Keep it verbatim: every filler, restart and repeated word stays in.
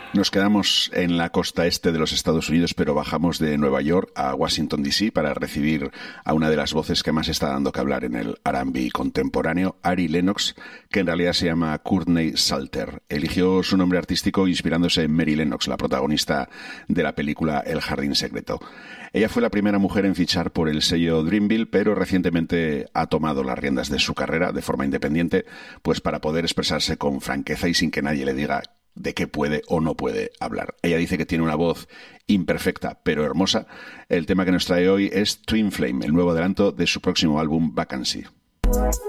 Nos quedamos en la costa este de los Estados Unidos, pero bajamos de Nueva York a Washington D C para recibir a una de las voces que más está dando que hablar en el R and B contemporáneo, Ari Lennox, que en realidad se llama Courtney Salter. Eligió su nombre artístico inspirándose en Mary Lennox, la protagonista de la película El Jardín Secreto. Ella fue la primera mujer en fichar por el sello Dreamville, pero recientemente ha tomado las riendas de su carrera de forma independiente, pues para poder expresarse con franqueza y sin que nadie le diga de qué puede o no puede hablar. Ella dice que tiene una voz imperfecta pero hermosa. El tema que nos trae hoy es Twin Flame, el nuevo adelanto de su próximo álbum Vacancy.